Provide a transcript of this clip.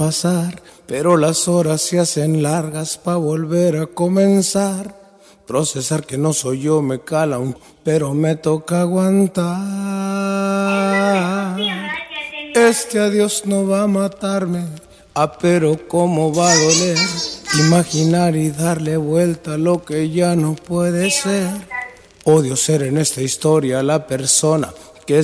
pasar, pero las horas se hacen largas pa' volver a comenzar. Procesar que no soy yo me cala pero me toca aguantar. Este adiós no va a matarme, pero cómo va a doler. Imaginar y darle vuelta a lo que ya no puede ser. Odio ser en esta historia la persona